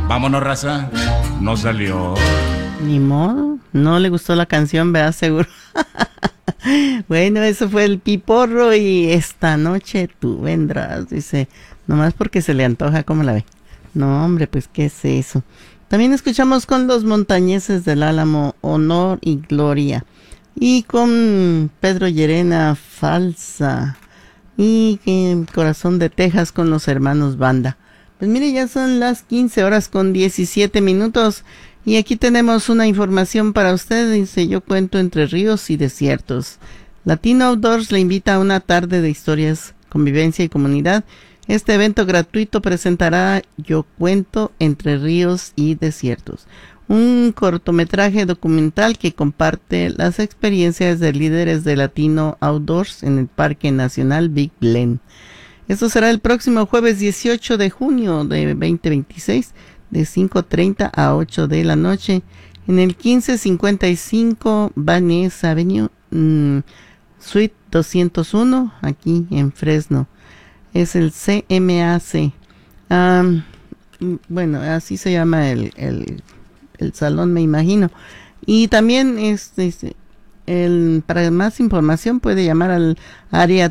Vámonos, raza. No salió. Ni modo, no le gustó la canción, ¿verdad? Seguro. Bueno, eso fue el Piporro y esta noche tú vendrás, dice, nomás porque se le antoja, ¿cómo la ve? No, hombre, pues, ¿qué es eso? También escuchamos con los Montañeses del Álamo, Honor y Gloria, y con Pedro Llerena, Falsa, y Corazón de Texas con los Hermanos Banda. Pues mire, ya son las 15 horas con 17 minutos. Y aquí tenemos una información para usted, dice, yo cuento entre ríos y desiertos. Latino Outdoors le invita a una tarde de historias, convivencia y comunidad. Este evento gratuito presentará Yo cuento entre ríos y desiertos, un cortometraje documental que comparte las experiencias de líderes de Latino Outdoors en el Parque Nacional Big Bend. Esto será el próximo jueves 18 de junio de 2026. De 5:30 a 8 de la noche en el 1555 Vanessa Avenue, Suite 201, aquí en Fresno. Es el CMAC. Bueno, así se llama el salón, me imagino. Y también para más información puede llamar al área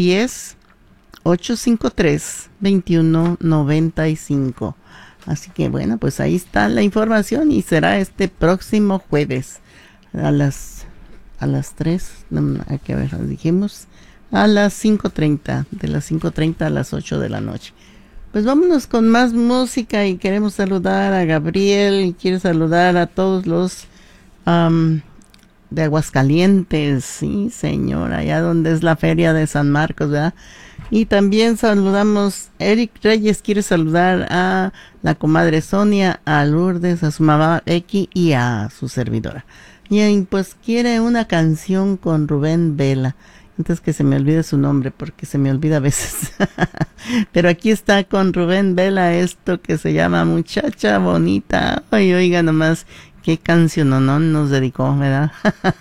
310-853-2195. Así que bueno, pues ahí está la información y será este próximo jueves a las 3, hay que ver, dijimos a las 5:30, de las 5:30 a las 8 de la noche. Pues vámonos con más música y queremos saludar a Gabriel y quiero saludar a todos los de Aguascalientes, sí señor, allá donde es la feria de San Marcos, ¿verdad? Y también saludamos, Eric Reyes quiere saludar a la comadre Sonia, a Lourdes, a su mamá X y a su servidora. Y pues quiere una canción con Rubén Vela, antes que se me olvide su nombre, porque se me olvida a veces. Pero aquí está con Rubén Vela esto que se llama Muchacha Bonita. Ay, oiga nomás, qué canción no nos dedicó, ¿verdad?